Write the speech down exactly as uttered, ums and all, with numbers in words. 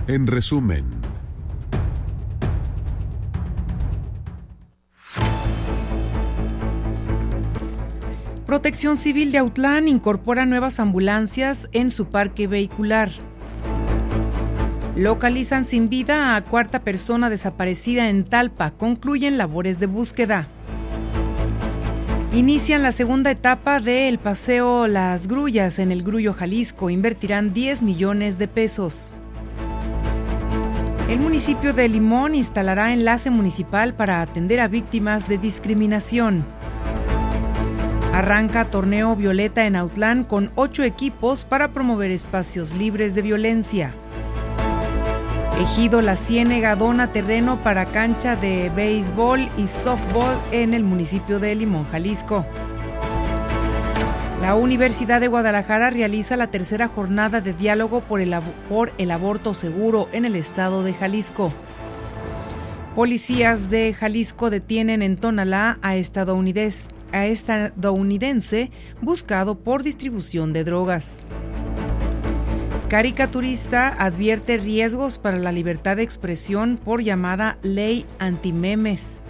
En resumen, Protección Civil de Autlán incorpora nuevas ambulancias en su parque vehicular. Localizan sin vida a cuarta persona desaparecida en Talpa. Concluyen labores de búsqueda. Inician la segunda etapa del paseo Las Grullas en el Grullo, Jalisco. Invertirán diez millones de pesos. El municipio de Limón instalará enlace municipal para atender a víctimas de discriminación. Arranca torneo Violeta en Autlán con ocho equipos para promover espacios libres de violencia. Ejido La Ciénega dona terreno para cancha de béisbol y softball en el municipio de Limón, Jalisco. La Universidad de Guadalajara realiza la tercera jornada de diálogo por el, por el aborto seguro en el estado de Jalisco. Policías de Jalisco detienen en Tonalá a estadounidense, a estadounidense buscado por distribución de drogas. Caricaturista advierte riesgos para la libertad de expresión por llamada ley antimemes.